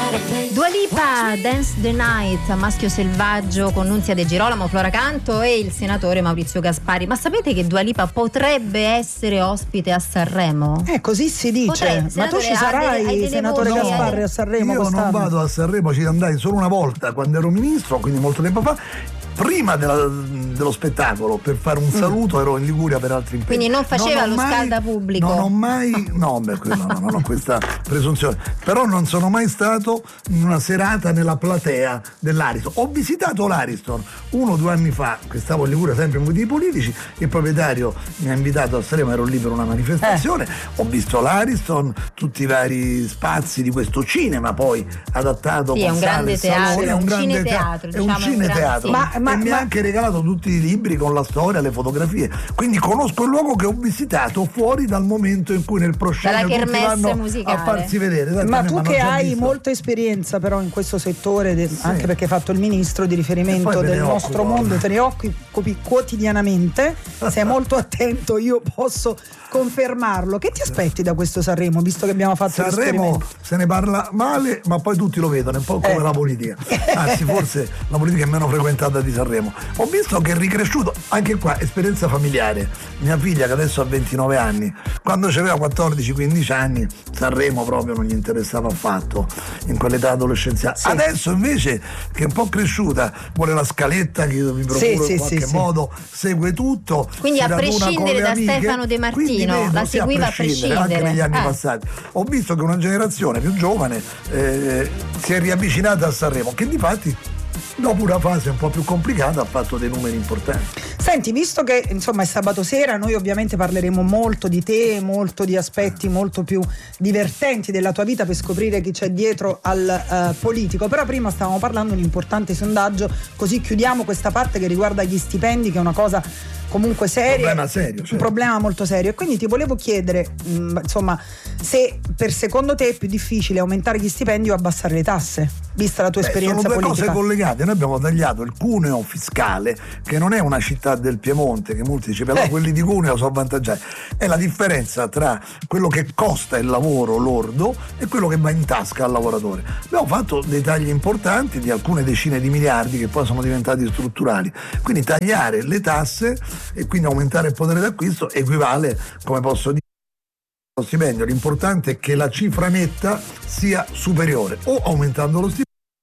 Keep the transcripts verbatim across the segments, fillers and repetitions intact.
Dua Lipa, Dance the Night, Maschio Selvaggio con Nunzia De Girolamo, Flora Canto e il senatore Maurizio Gaspari. Ma sapete che Dua Lipa potrebbe essere ospite a Sanremo? Eh, così si dice. Potrebbe. Ma tu ci sarai, hai delle senatore voci, Gasparri, eh? a Sanremo? Io quest'anno? non vado a Sanremo, ci andai solo una volta quando ero ministro, quindi molto tempo fa. Prima della, dello spettacolo, per fare un saluto, ero in Liguria per altri impegni. Quindi non faceva non lo mai, scaldapubblico? Non ho mai, no, beh, quello no, non ho questa presunzione. Però non sono mai stato in una serata nella platea dell'Ariston. Ho visitato l'Ariston uno o due anni fa, che stavo in Liguria sempre in motivi politici, il proprietario mi ha invitato a Sanremo, ero lì per una manifestazione, eh. Ho visto l'Ariston, tutti i vari spazi di questo cinema, poi adattato sì, con è un grande sale, teatro, saloni, è un, un grande cineteatro, te- diciamo, è un cineteatro. Ma, ma, e mi ma... ha anche regalato tutti i libri con la storia, le fotografie, quindi conosco il luogo che ho visitato fuori dal momento in cui nel proscenio tutti vanno musicale. a farsi vedere. Dai, ma tu che hai visto. molta esperienza però in questo settore, de- sì. anche perché hai fatto il ministro di riferimento del nostro occupo. mondo, te ne occupi quotidianamente, sei molto attento, io posso confermarlo. Che ti aspetti da questo Sanremo, visto che abbiamo fatto Sanremo? Se ne parla male, ma poi tutti lo vedono, è un po' come eh. la politica, anzi forse la politica è meno frequentata di Sanremo. Ho visto che è ricresciuto, anche qua esperienza familiare, mia figlia che adesso ha ventinove anni, quando aveva quattordici quindici anni Sanremo proprio non gli interessava affatto in quell'età adolescenziale, sì. Adesso invece che è un po' cresciuta vuole la scaletta che io mi procuro, sì, in sì, qualche sì, modo sì. Segue tutto, quindi a prescindere da amiche. Stefano De Martino vedo, la seguiva a prescindere, a prescindere anche negli anni eh. passati. Ho visto che una generazione più giovane eh, si è riavvicinata a Sanremo, che difatti dopo una fase un po' più complicata ha fatto dei numeri importanti. Senti, visto che insomma è sabato sera, noi ovviamente parleremo molto di te, molto di aspetti molto più divertenti della tua vita per scoprire chi c'è dietro al uh, politico, però prima stavamo parlando di un importante sondaggio, così chiudiamo questa parte che riguarda gli stipendi, che è una cosa comunque seria, un problema serio, certo. Un problema molto serio, e quindi ti volevo chiedere mh, insomma se per secondo te è più difficile aumentare gli stipendi o abbassare le tasse, vista la tua Beh, esperienza sono due politica. Cose collegate. Noi abbiamo tagliato il cuneo fiscale, che non è una città del Piemonte, che molti dicono però eh. quelli di Cuneo sono avvantaggiati, è la differenza tra quello che costa il lavoro lordo e quello che va in tasca al lavoratore. Abbiamo fatto dei tagli importanti di alcune decine di miliardi che poi sono diventati strutturali, quindi tagliare le tasse e quindi aumentare il potere d'acquisto equivale, come posso dire, lo stipendio. L'importante è che la cifra netta sia superiore, o aumentando lo stipendio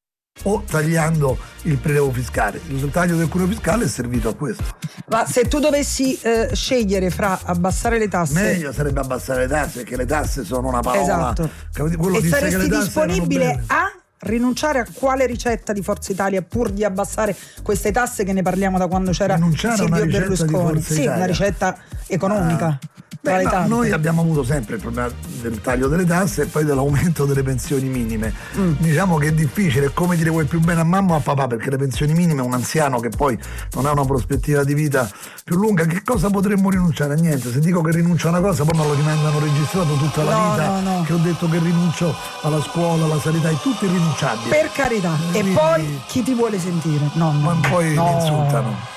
o tagliando il prelievo fiscale. Il taglio del cuneo fiscale è servito a questo. Ma se tu dovessi eh, scegliere fra abbassare le tasse, meglio sarebbe abbassare le tasse, perché le tasse sono una parola. Esatto. Quello e saresti disponibile a rinunciare a quale ricetta di Forza Italia pur di abbassare queste tasse, che ne parliamo da quando c'era rinunciare Silvio Berlusconi? Sì, Italia. Una ricetta economica. Ah. Beh, no, noi abbiamo avuto sempre il problema del taglio delle tasse e poi dell'aumento delle pensioni minime. Mm. Diciamo che è difficile, è come dire vuoi più bene a mamma o a papà, perché le pensioni minime, un anziano che poi non ha una prospettiva di vita più lunga, che cosa potremmo rinunciare? A niente. Se dico che rinuncio a una cosa poi me lo rimandano registrato tutta la no, vita, no, no. che ho detto che rinuncio alla scuola, alla sanità, è tutto irrinunciabile. Per carità. E, e poi chi ti vuole sentire? No, no. Ma poi no. mi insultano.